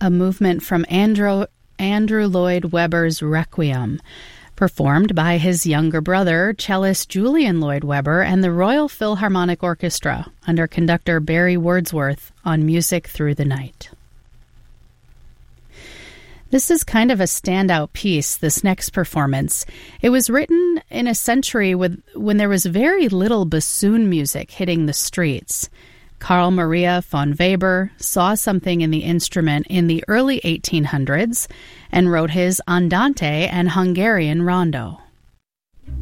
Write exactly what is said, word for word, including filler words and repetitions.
a movement from Andrew, Andrew Lloyd Webber's Requiem, performed by his younger brother, cellist Julian Lloyd Webber, and the Royal Philharmonic Orchestra under conductor Barry Wordsworth on Music Through the Night. This is kind of a standout piece, this next performance. It was written in a century with, when there was very little bassoon music hitting the streets. Carl Maria von Weber saw something in the instrument in the early eighteen hundreds and wrote his Andante and Hungarian Rondo.